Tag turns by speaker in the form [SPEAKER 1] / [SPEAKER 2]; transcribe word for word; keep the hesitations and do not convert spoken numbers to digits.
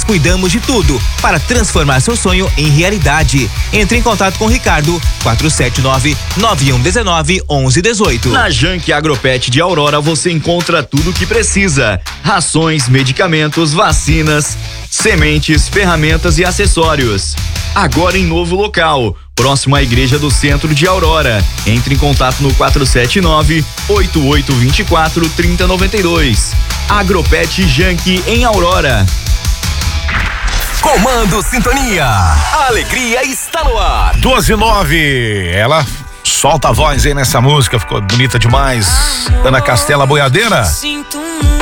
[SPEAKER 1] Cuidamos de tudo para transformar seu sonho em realidade. Entre em contato com o Ricardo, quatro sete nove, nove um um nove, onze um oito.
[SPEAKER 2] Na Jank Agropet de Aurora você encontra tudo o que precisa: rações, medicamentos, vacinas, sementes, ferramentas e acessórios. Agora em novo local, próximo à Igreja do Centro de Aurora. Entre em contato no quatro sete nove, oito oito dois quatro, três zero nove dois. Agropet Jank em Aurora.
[SPEAKER 3] Comando Sintonia. A alegria está no ar.
[SPEAKER 4] doze e nove. Ela solta a voz aí nessa música, ficou bonita demais. Ana Castela Boiadeira.
[SPEAKER 5] Sinto muito.